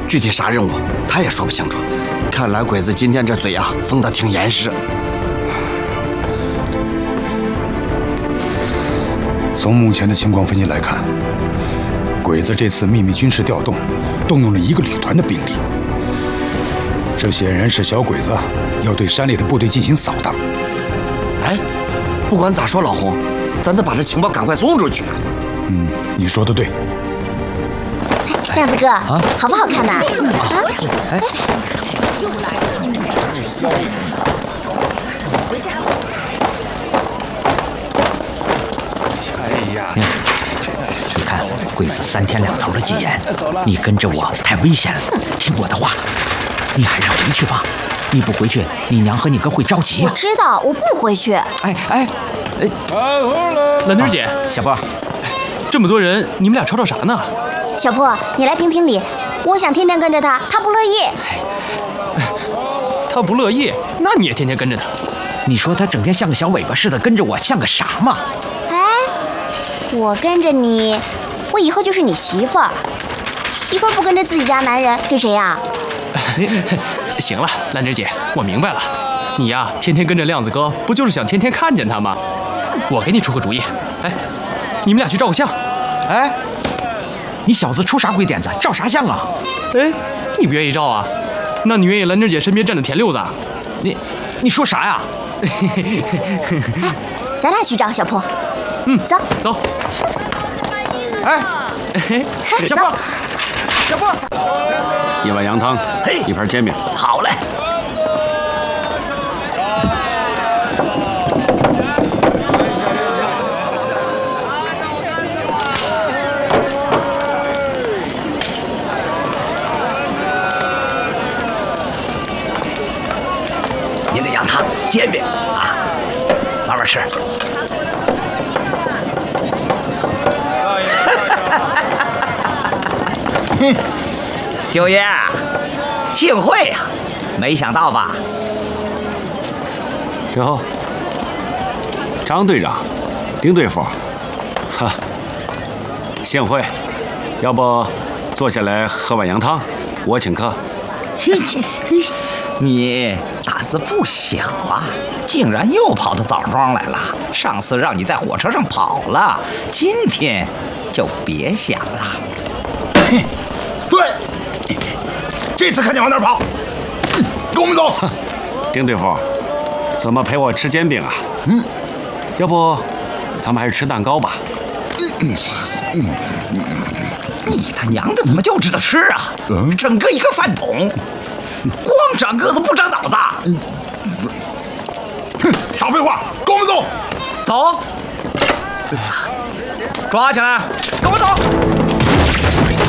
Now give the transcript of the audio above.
具体啥任务他也说不清楚。看来鬼子今天这嘴啊封得挺严实。 从目前的情况分析来看，鬼子这次秘密军事调动，动用了1个旅团的兵力。这显然是小鬼子要对山里的部队进行扫荡。 哎，不管咋说，老洪，咱得把这情报赶快送出去。 你说的对。 亮子哥，好不好看呐？ 哎， 又来了，回家。 哎呀，你看鬼子3天2头的戒严，你跟着我太危险了，听我的话，你还是回去吧。你不回去，你娘和你哥会着急。 我知道，我不回去。 兰妮姐， 小波， 这么多人，你们俩吵吵啥呢？ 小破，你来评评理。我想天天跟着他，他不乐意。 他不乐意，那你也天天跟着他。 你说他整天像个小尾巴似的跟着我，像个啥嘛？ 哎，我跟着你，我以后就是你媳妇儿。媳妇儿不跟着自己家男人，跟谁呀？ 行了，兰芝姐，我明白了。你呀，天天跟着亮子哥，不就是想天天看见他吗？我给你出个主意，哎，你们俩去照个相。 哎，你小子出啥鬼点子？照啥相啊？ 哎，你不愿意照啊？那你愿意兰芝姐身边站着田六子？ 你说啥呀？ 咱俩去照小破。走走。 哎，小波，小波， 一碗羊汤，一盘煎饼。 好嘞。您的羊汤、煎饼啊，慢慢吃。九爷，幸会呀！没想到吧？ 哟，张队长，丁队副，哈，幸会。要不坐下来喝碗羊汤，我请客。 你胆子不小啊，竟然又跑到枣庄来了。上次让你在火车上跑了，今天就别想了。 对，这次看见往哪儿跑，跟我们走。 丁队副，怎么陪我吃煎饼啊？要不咱们还是吃蛋糕吧？ 你他娘的怎么就知道吃啊？整个一个饭桶，光长个子不长脑子。 少废话，跟我们走。 走，抓起来，跟我走。